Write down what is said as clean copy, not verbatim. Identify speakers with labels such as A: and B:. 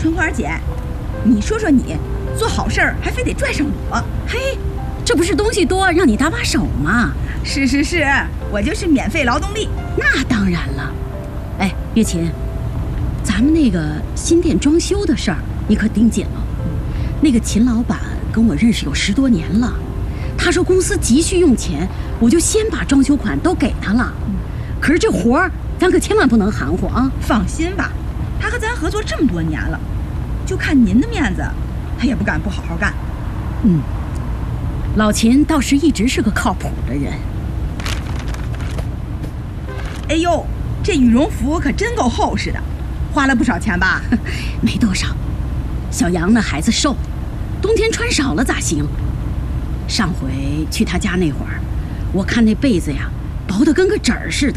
A: 春花姐，你说说你，做好事儿还非得拽上我？
B: 嘿，这不是东西多让你搭把手吗？
A: 是，我就是免费劳动力。
B: 那当然了。哎，月琴，咱们那个新店装修的事儿，你可盯紧了。那个秦老板跟我认识有10多年了，他说公司急需用钱，我就先把装修款都给他了。可是这活儿，咱可千万不能含糊啊！
A: 放心吧，他和咱合作这么多年了，就看您的面子，他也不敢不好好干。
B: 老秦倒是一直是个靠谱的人。
A: 哎呦，这羽绒服可真够厚实的，花了不少钱吧？
B: 没多少，小杨那孩子瘦，冬天穿少了咋行？上回去他家那会儿，我看那被子呀，薄得跟个纸儿似的。